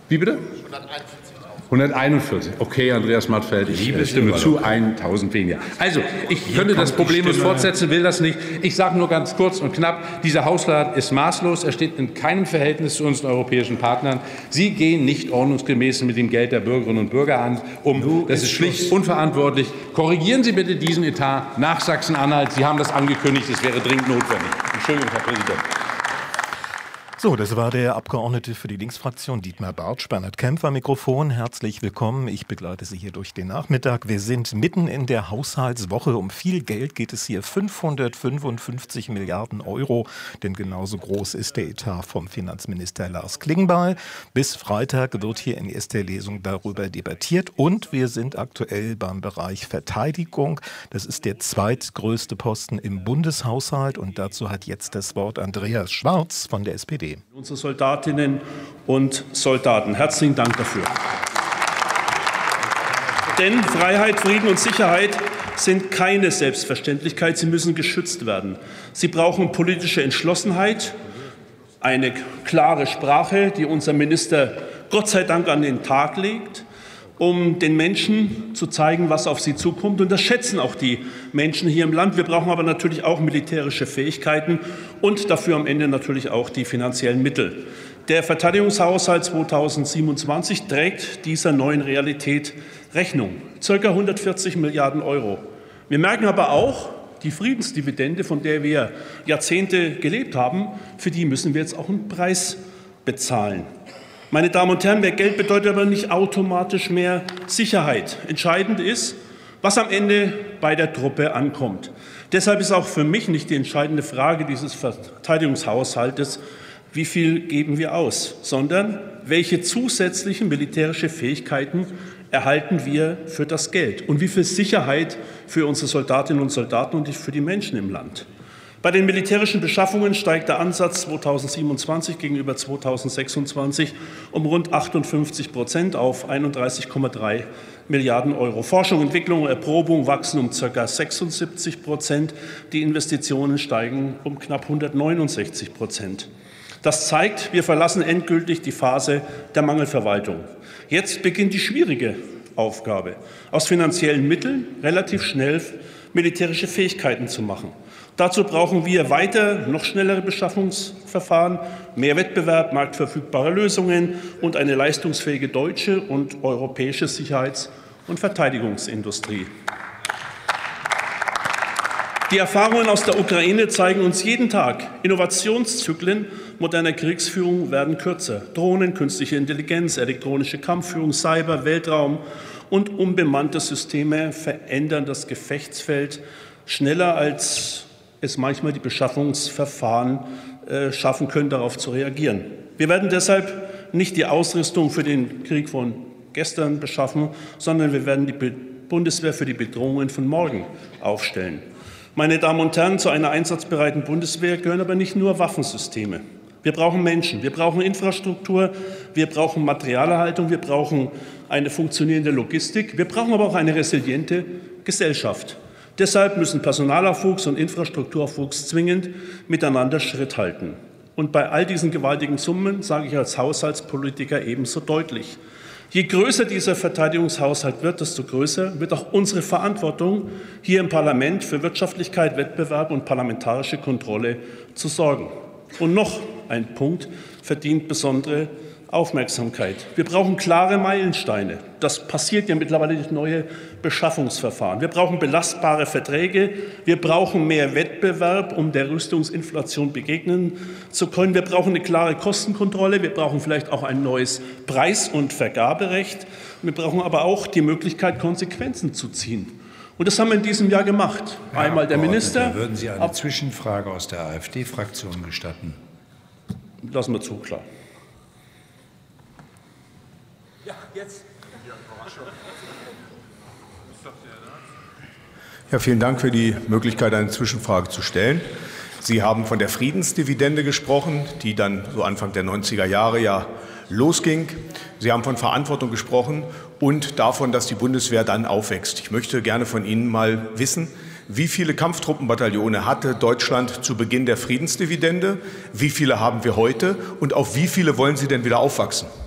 Wie bitte? 141. Okay, Andreas Mattfeld, ich stimme zu, 1.000 weniger. Also, ich könnte das problemlos fortsetzen, will das nicht. Ich sage nur ganz kurz und knapp, dieser Haushalt ist maßlos. Er steht in keinem Verhältnis zu unseren europäischen Partnern. Sie gehen nicht ordnungsgemäß mit dem Geld der Bürgerinnen und Bürger um. Das ist schlicht unverantwortlich. Korrigieren Sie bitte diesen Etat nach Sachsen-Anhalt. Sie haben das angekündigt, es wäre dringend notwendig. Entschuldigung, Herr Präsident. So, das war der Abgeordnete für die Linksfraktion Dietmar Bartsch. Bernhard Kempf am Mikrofon. Herzlich willkommen. Ich begleite Sie hier durch den Nachmittag. Wir sind mitten in der Haushaltswoche. Um viel Geld geht es hier. 555 Milliarden Euro. Denn genauso groß ist der Etat vom Finanzminister Lars Klingbeil. Bis Freitag wird hier in erster Lesung darüber debattiert. Und wir sind aktuell beim Bereich Verteidigung. Das ist der zweitgrößte Posten im Bundeshaushalt. Und dazu hat jetzt das Wort Andreas Schwarz von der SPD. Unsere Soldatinnen und Soldaten. Herzlichen Dank dafür. Denn Freiheit, Frieden und Sicherheit sind keine Selbstverständlichkeit. Sie müssen geschützt werden. Sie brauchen politische Entschlossenheit, eine klare Sprache, die unser Minister Gott sei Dank an den Tag legt, um den Menschen zu zeigen, was auf sie zukommt. Und das schätzen auch die Menschen hier im Land. Wir brauchen aber natürlich auch militärische Fähigkeiten und dafür am Ende natürlich auch die finanziellen Mittel. Der Verteidigungshaushalt 2027 trägt dieser neuen Realität Rechnung. Circa 140 Milliarden Euro. Wir merken aber auch, die Friedensdividende, von der wir Jahrzehnte gelebt haben, für die müssen wir jetzt auch einen Preis bezahlen. Meine Damen und Herren, mehr Geld bedeutet aber nicht automatisch mehr Sicherheit. Entscheidend ist, was am Ende bei der Truppe ankommt. Deshalb ist auch für mich nicht die entscheidende Frage dieses Verteidigungshaushaltes, wie viel geben wir aus, sondern welche zusätzlichen militärische Fähigkeiten erhalten wir für das Geld und wie viel Sicherheit für unsere Soldatinnen und Soldaten und für die Menschen im Land. Bei den militärischen Beschaffungen steigt der Ansatz 2027 gegenüber 2026 um rund 58% auf 31,3 Milliarden Euro. Forschung, Entwicklung und Erprobung wachsen um ca. 76%. Die Investitionen steigen um knapp 169%. Das zeigt, wir verlassen endgültig die Phase der Mangelverwaltung. Jetzt beginnt die schwierige Aufgabe, aus finanziellen Mitteln relativ schnell militärische Fähigkeiten zu machen. Dazu brauchen wir weiter noch schnellere Beschaffungsverfahren, mehr Wettbewerb, marktverfügbare Lösungen und eine leistungsfähige deutsche und europäische Sicherheits- und Verteidigungsindustrie. Die Erfahrungen aus der Ukraine zeigen uns jeden Tag, Innovationszyklen moderner Kriegsführung werden kürzer. Drohnen, künstliche Intelligenz, elektronische Kampfführung, Cyber, Weltraum und unbemannte Systeme verändern das Gefechtsfeld schneller, als es manchmal die Beschaffungsverfahren schaffen können, darauf zu reagieren. Wir werden deshalb nicht die Ausrüstung für den Krieg von gestern beschaffen, sondern wir werden die Bundeswehr für die Bedrohungen von morgen aufstellen. Meine Damen und Herren, zu einer einsatzbereiten Bundeswehr gehören aber nicht nur Waffensysteme. Wir brauchen Menschen, wir brauchen Infrastruktur, wir brauchen Materialerhaltung, wir brauchen eine funktionierende Logistik, wir brauchen aber auch eine resiliente Gesellschaft. Deshalb müssen Personalaufwuchs und Infrastrukturaufwuchs zwingend miteinander Schritt halten. Und bei all diesen gewaltigen Summen sage ich als Haushaltspolitiker ebenso deutlich: Je größer dieser Verteidigungshaushalt wird, desto größer wird auch unsere Verantwortung, hier im Parlament für Wirtschaftlichkeit, Wettbewerb und parlamentarische Kontrolle zu sorgen. Und noch ein Punkt verdient besondere Aufmerksamkeit. Wir brauchen klare Meilensteine. Das passiert ja mittlerweile durch neue Beschaffungsverfahren. Wir brauchen belastbare Verträge. Wir brauchen mehr Wettbewerb, um der Rüstungsinflation begegnen zu können. Wir brauchen eine klare Kostenkontrolle. Wir brauchen vielleicht auch ein neues Preis- und Vergaberecht. Wir brauchen aber auch die Möglichkeit, Konsequenzen zu ziehen. Und das haben wir in diesem Jahr gemacht. Einmal der Minister. Würden Sie eine Zwischenfrage aus der AfD-Fraktion gestatten? Lassen wir zu, klar. Ja, vielen Dank für die Möglichkeit, eine Zwischenfrage zu stellen. Sie haben von der Friedensdividende gesprochen, die dann so Anfang der 90er Jahre ja losging. Sie haben von Verantwortung gesprochen und davon, dass die Bundeswehr dann aufwächst. Ich möchte gerne von Ihnen mal wissen, wie viele Kampftruppenbataillone hatte Deutschland zu Beginn der Friedensdividende? Wie viele haben wir heute? Und auf wie viele wollen Sie denn wieder aufwachsen?